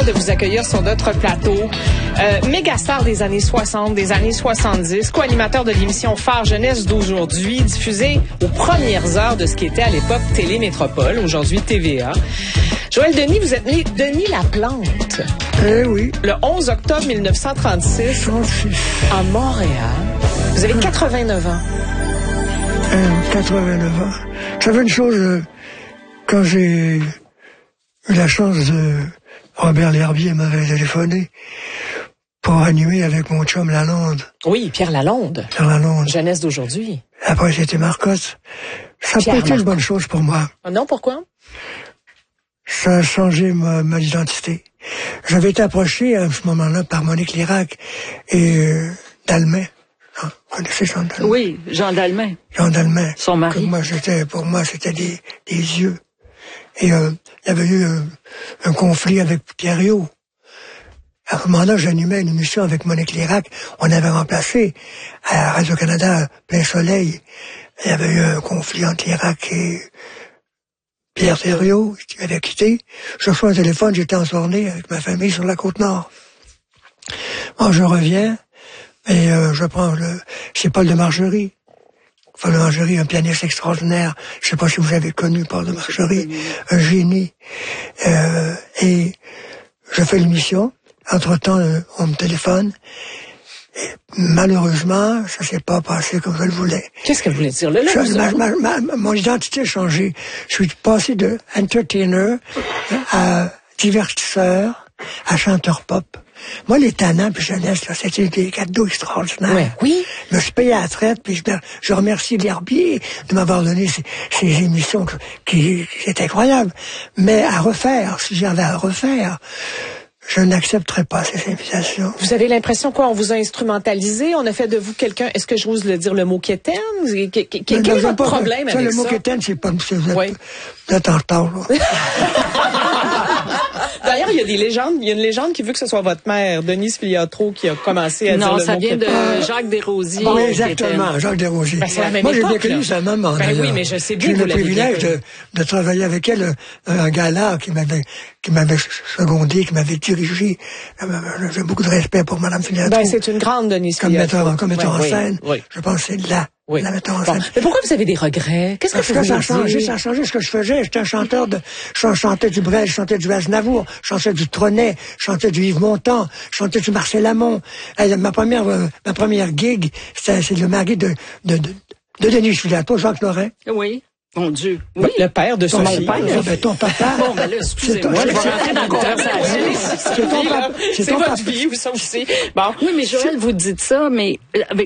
de vous accueillir sur notre plateau. Mégastar des années 60, des années 70, co-animateur de l'émission Phare Jeunesse d'aujourd'hui, diffusée aux premières heures de ce qui était à l'époque Télémétropole, aujourd'hui TVA. Joël Denis, vous êtes né Denis Laplante. Eh oui. Le 11 octobre 1936, à Montréal. Vous avez 89 ans. 89 ans. Vous savez une chose, quand j'ai eu la chance de... Robert L'Herbier m'avait téléphoné pour animer avec mon chum Lalonde. Oui, Pierre Lalonde. Pierre Lalonde. Jeunesse d'aujourd'hui. Après, c'était Marcotte. Ça n'a pas été une bonne chose pour moi. Ah non, pourquoi? Ça a changé ma identité. J'avais été approché à ce moment-là par Monique Lirac et Dalmain. Vous connaissez Jean Dalmain? Oui, Jean Dalmain. Jean Dalmain. Son mari. Pour moi, c'était des yeux. Et il y avait eu un conflit avec Pierre Riot. À ce moment-là, j'animais une émission avec Monique Lirac. On avait remplacé à Radio-Canada Plein Soleil. Il y avait eu un conflit entre Lirac et Pierre Thériault, qui m'avait quitté. Je reçois un téléphone, j'étais en tournée avec ma famille sur la Côte-Nord. Bon, je reviens, et je prends c'est Paul de Margerie. Paul de Margerie, un pianiste extraordinaire. Je sais pas si vous avez connu Paul de Margerie, un génie. Et je fais l'émission. Entre-temps, on me téléphone. Et malheureusement, ça s'est pas passé comme je le voulais. Qu'est-ce que vous voulez dire là? Mon identité a changé. Je suis passé de entertainer à divertisseur, à chanteur pop. Moi, les talents puis jeunesse, là, c'était des cadeaux extraordinaires. Ouais, oui. Je me suis payé à la traite, puis je remercie L'Herbier de m'avoir donné ces émissions qui étaient incroyables. Mais à refaire, si j'avais à refaire, je n'accepterais pas ces invitations. Vous avez l'impression qu'on vous a instrumentalisé? On a fait de vous quelqu'un, est-ce que j'ose le dire, le mot quétaine? Quel est votre problème avec ça? Le mot quétaine, c'est pas... Vous êtes en retard, là. D'ailleurs, il y a une légende qui veut que ce soit votre mère, Denise Filiatro, qui a commencé à dire le mot. Non, ça vient de Jacques Desrosiers. Oui, exactement, Jacques Desrosiers. C'est la même Moi, j'ai époque, bien connu sa maman. Ben oui, mais je sais bien que vous l'avez bien. J'ai eu le privilège de travailler avec elle, un gala qui m'avait secondé, qui m'avait dirigé. J'ai beaucoup de respect pour Mme Filiatro. Ben, c'est une grande Denise Filiatro. Comme metteur en scène. Oui. Je pense que c'est là. Oui. La metteur en scène. Mais pourquoi vous avez des regrets? Qu'est-ce que ça a changé? Ça a changé ce que je faisais. J'étais un chanteur je chantais du Brel, je chantais du Aznavour, je chantais du Trenet, je chantais du Yves Montand, je chantais du Marcel Amont. Ma première gig, c'est le mari de Denise Filiatro, Jacques Lorrain. Oui. Mon Dieu. Oui. Le père de Sophie. Ton papa. Bon, ben là, excusez-moi, je vais rentrer dans la conversation. C'est votre vie, ça aussi. Bon. Oui, mais Joël, vous dites ça, mais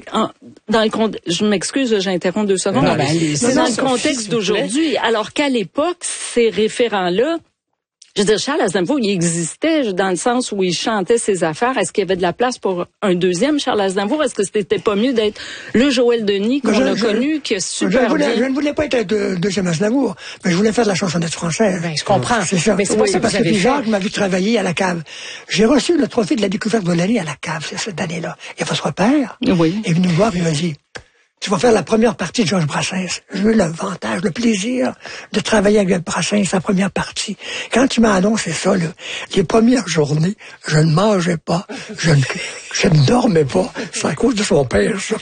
je m'excuse, j'interromps 2 secondes. Non, c'est dans le contexte d'aujourd'hui. Alors qu'à l'époque, ces référents-là, je veux dire, Charles Aznavour, il existait dans le sens où il chantait ses affaires. Est-ce qu'il y avait de la place pour un deuxième Charles Aznavour? Est-ce que c'était pas mieux d'être le Joël Denis qu'on a connu, qui est super bien? Je ne voulais pas être deuxième Aznavour, mais je voulais faire de la chansonnette française. Ben, je comprends. C'est ça. Mais c'est pas ça que parce vous avez que fait. Jacques m'a vu travailler à la cave. J'ai reçu le trophée de la découverte de l'année à la cave cette année-là. Et François Père est venu me voir et il m'a dit... Tu vas faire la première partie de Georges Brassens. Je veux l'avantage, le plaisir de travailler avec Brassens, la première partie. Quand tu m'as annoncé ça, les premières journées, je ne mangeais pas, je ne dormais pas. C'est à cause de son père, ça.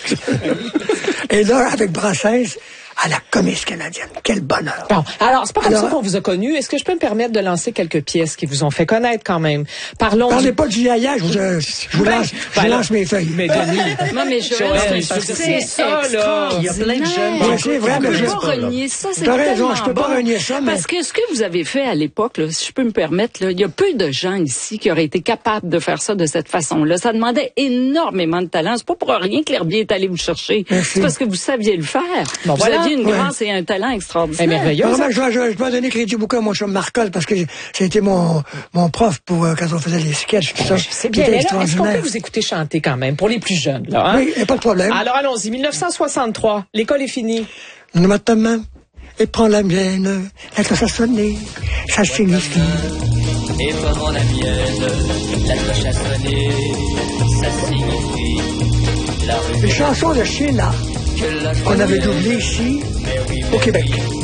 Et là, avec Brassens, à la Comédie canadienne. Quel bonheur. Bon, alors, c'est pas comme ça qu'on vous a connu. Est-ce que je peux me permettre de lancer quelques pièces qui vous ont fait connaître quand même? Parlez pas du yaya, je vous lance mes feuilles. Mais Denis. Non, mais Joël, c'est ça, là. Il y a plein de jeunes. Oui, c'est vrai, mais je peux pas renier ça. T'as raison, je peux pas renier ça, mais... Parce que ce que vous avez fait à l'époque, là, si je peux me permettre, là, il y a peu de gens ici qui auraient été capables de faire ça de cette façon-là. Ça demandait énormément de talent. C'est pas pour rien que l'Herbier est allé vous chercher. Merci. C'est parce que vous saviez le faire. Bon, vous aviez une grâce et un talent extraordinaire. Merveilleux. Je dois donner crédit beaucoup à mon chum Marcotte parce que c'était mon prof pour quand on faisait les sketchs. Tout ça. C'est bien. Mais là, est-ce qu'on peut vous écouter chanter quand même pour les plus jeunes, là? Hein? Oui, pas de problème. Alors allons-y. 1963. L'école est finie. Donne-moi ta main et prends la mienne. La cloche a sonné. Ça signifie. Et pendant la mienne, la cloche a sonné. Ça signifie la rue. Une chanson de Sheila qu'on avait doublée ici au Québec.